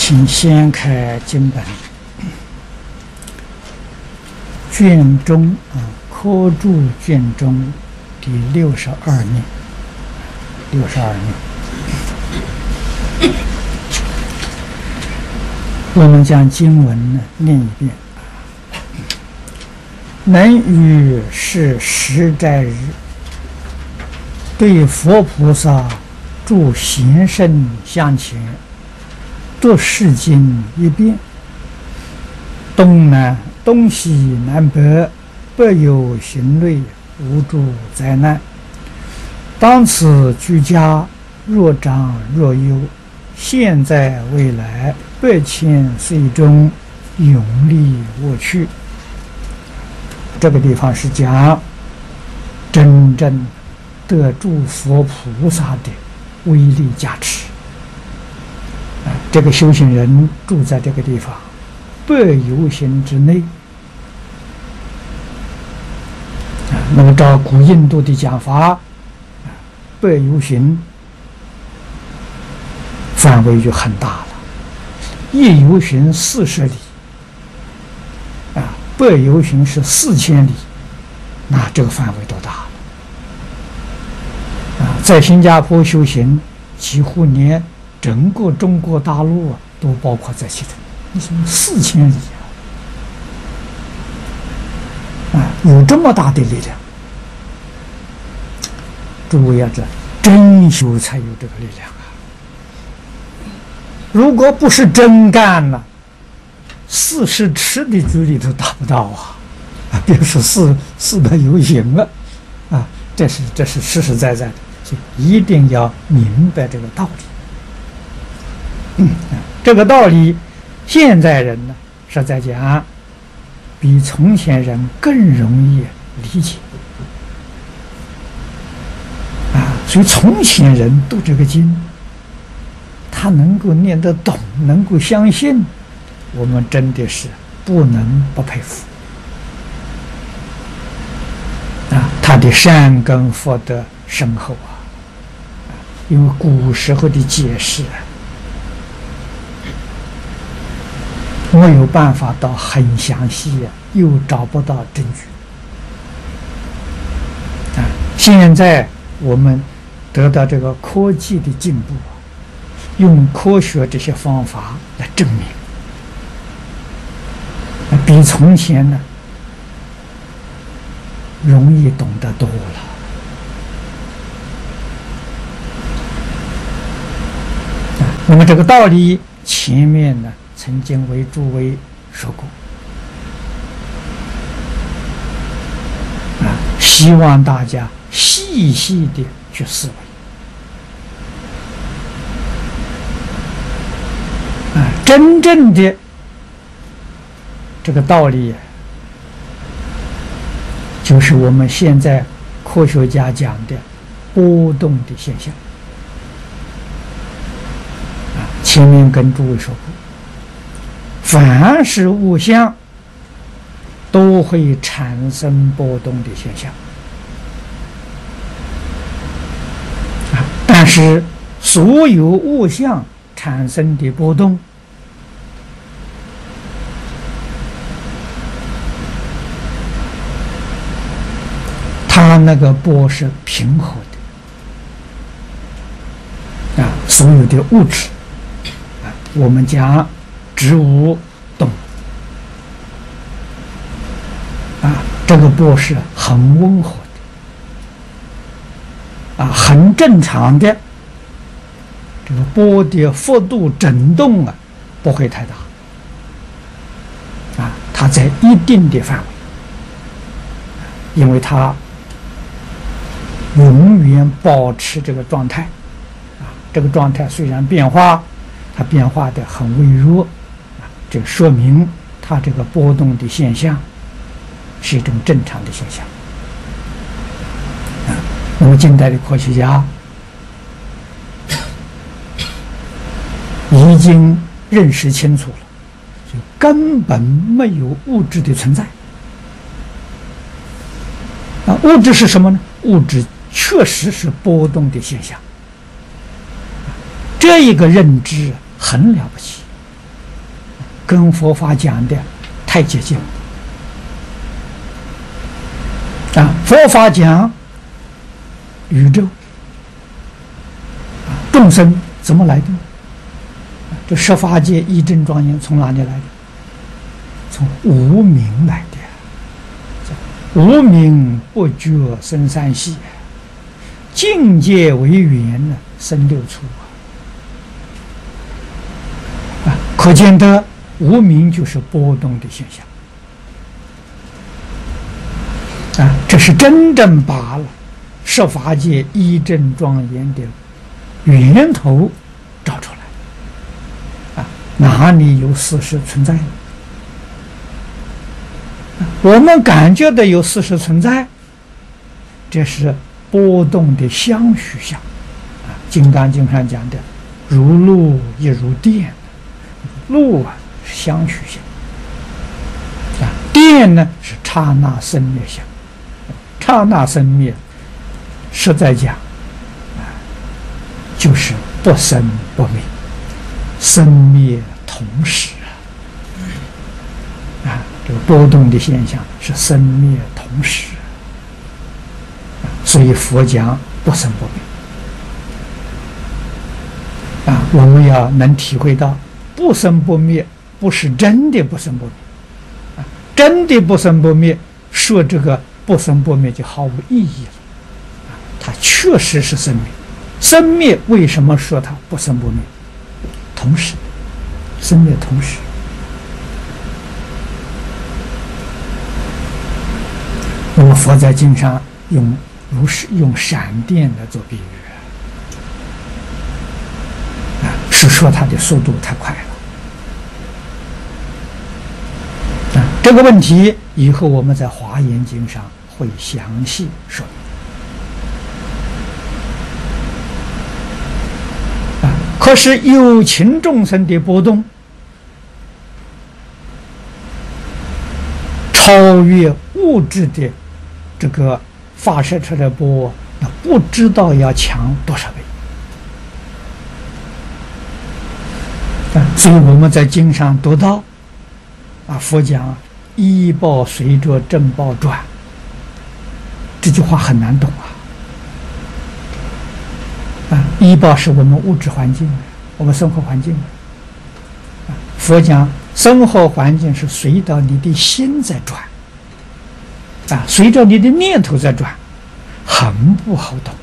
请掀开经本卷中科注卷中第62念，62念。我们将经文呢念一遍。能于是十斋日，对佛菩萨住贤圣像前，读世经一遍，东西南北，不有行类，无诸灾难。当此居家，若长若优，现在未来8,000岁中，永历我去。这个地方是讲真正得住佛菩萨的威力加持。这个修行人住在这个地方8由行之内。那么照古印度的讲法，8由行范围就很大了，1由行40里，8由行是4000里，那这个范围多大了？在新加坡修行，几乎连整个中国大陆都包括在其中。你说4000里有这么大的力量。诸位要知道，真修才有这个力量啊！如果不是真干了，40尺的距离都达不到别说400由行了这是实实在在的，所以一定要明白这个道理。这个道理，现在人呢是在讲，比从前人更容易理解所以从前人读这个经，他能够念得懂，能够相信，我们真的是不能不佩服他的善根福德深厚因为古时候的解释我有办法到很详细又找不到证据现在我们得到这个科技的进步用科学这些方法来证明比从前呢容易懂得多了那么这个道理前面呢曾经为诸位说过希望大家细细的去思维真正的这个道理就是我们现在科学家讲的波动的现象前面跟诸位说过凡是物象都会产生波动的现象但是所有物象产生的波动它那个波是平和的所有的物质我们讲植物动这个波是很温和的很正常的这个波的幅度震动不会太大它在一定的范围因为它永远保持这个状态这个状态虽然变化它变化的很微弱这说明它这个波动的现象是一种正常的现象那么近代的科学家已经认识清楚了就根本没有物质的存在物质是什么呢？物质确实是波动的现象这一个认知很了不起跟佛法讲的太接近了啊！佛法讲宇宙众生怎么来的？这十法界一真庄严从哪里来的？从无明来的。无明不觉生三系，境界为缘呢，生六处啊！可见得无明就是波动的现象啊！这是真正把了十法界一真庄严的源头找出来啊！哪里有事实存在呢？我们感觉到有事实存在，这是波动的相续相啊！《金刚经》上讲的“如露亦如电”，露啊是相续相啊，电呢是刹那生灭相。刹那生灭，实在讲啊，就是不生不灭，生灭同时。这个波动的现象是生灭同时，所以佛讲不生不灭啊！我们要能体会到不生不灭不是真的不生不灭啊！真的不生不灭，说这个不生不灭就毫无意义了啊！它确实是生灭，生灭为什么说它不生不灭？同时，生灭同时。那么佛在经上用闪电来做比喻啊，是说它的速度太快了啊。这个问题以后我们在华严经上会详细说明啊。可是有情众生的波动超越物质的这个发射出来波，那不知道要强多少倍所以我们在经上读到啊，佛讲依报随着正报转，这句话很难懂啊！依报是我们物质环境，我们生活环境佛讲生活环境是随着你的心在转啊，随着你的念头在转，很不好懂